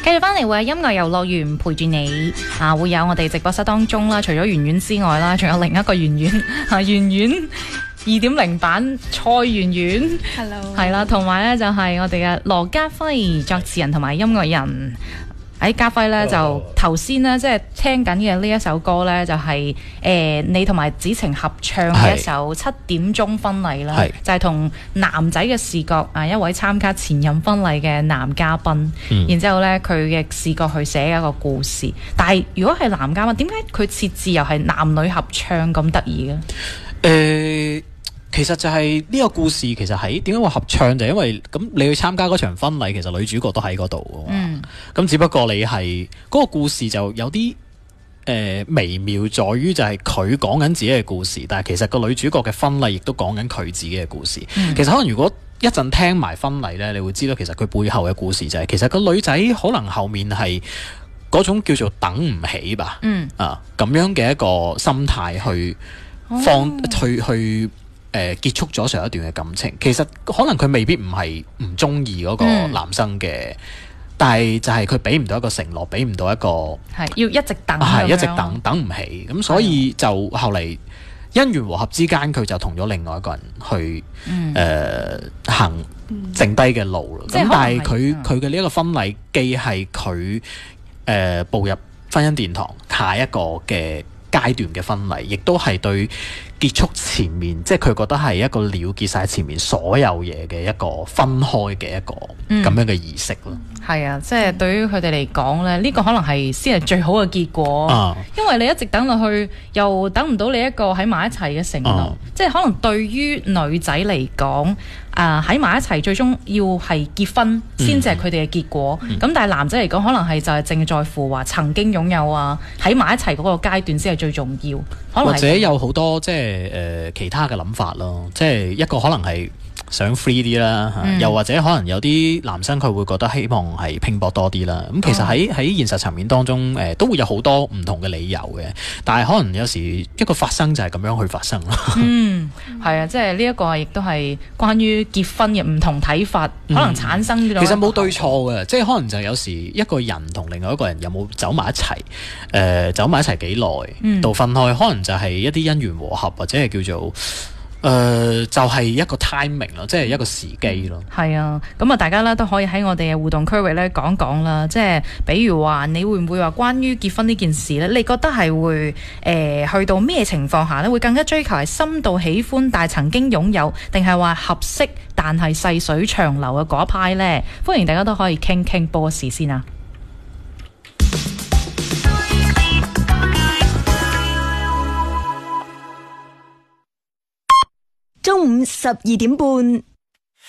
繼續翻嚟會有音樂遊樂園陪住你啊！會有我哋直播室當中啦，除咗圓圓之外啦，仲有另一個圓圓啊，圓圓2.0版蔡圓圓 ，Hello， 係啦，同埋咧就係我哋嘅羅家輝作詞人同埋音樂人。喺家輝咧就頭先咧即係聽緊嘅呢一首歌咧就係、你同埋子晴合唱嘅一首7點鐘婚禮啦，就係同男仔嘅視角啊，一位參加前任婚禮嘅男嘉賓，然之後咧佢嘅視角去寫一個故事。但係如果係男嘉賓，點解佢設置又係男女合唱咁得意嘅？ 其實就係呢個故事，其實喺點解話合唱就係因為咁你去參加嗰場婚禮，其實女主角都喺嗰度㗎嘛。咁只不過你係嗰個故事就有啲微妙，在於就係佢講緊自己嘅故事，但係其實個女主角嘅婚禮亦都講緊佢自己嘅故事。其實可能如果一陣聽埋婚禮呢，你會知道其實佢背後嘅故事就係其實個女仔可能後面係嗰種叫做等唔起吧。咁樣嘅一個心態去去結束咗上一段嘅感情，其實可能佢未必唔係唔中意嗰個男生嘅，但係就係佢俾唔到一個承諾，俾唔到一個係要一直等， 一直等唔起，咁所以就後嚟因緣和合之間，佢就同咗另外一個人去行剩低嘅路啦。咁但係佢嘅呢一個婚禮，既係佢步入婚姻殿堂下一個嘅階段嘅婚禮，亦都係對結束前面，即係佢覺得係一個了結晒前面所有嘢嘅一個分開嘅一個咁樣嘅儀式咯。 係啊，即係對於佢哋嚟講咧，呢個可能係先係最好嘅結果。因為你一直等落去，又等唔到你一個喺埋一齊嘅承諾。即係可能對於女仔嚟講，喺埋一齊最終要係結婚先至係佢哋嘅結果。咁但係男仔嚟講，可能係就係正在乎話曾經擁有啊，喺埋一齊嗰個階段先係最重要。可能或者有好多即係其他嘅諗法咯，即係一個可能係想 free 啲啦，又或者可能有啲男生佢會覺得希望係拼搏多啲啦。咁其實喺現實層面當中，都會有好多唔同嘅理由嘅。但係可能有時一個發生就係咁樣去發生咯。 係啊，即係呢一個亦都係關於結婚嘅唔同睇法，可能產生咗。 其實冇對錯嘅，即係可能就有時一個人同另外一個人有冇走埋一齊，走埋一齊幾耐到分開，可能就係一啲因緣和合，或者係叫做。就係一個 timing 咯，即係一個時機咯。 係啊，咁啊，大家咧都可以喺我哋嘅互動區域咧講講啦。即係比如話，你會唔會話關於結婚呢件事咧？你覺得係會去到咩情況下咧，會更加追求係深度喜歡但係曾經擁有，定係話合適但係細水長流嘅嗰一派呢？歡迎大家都可以傾傾波士先啊！ 中午12點半。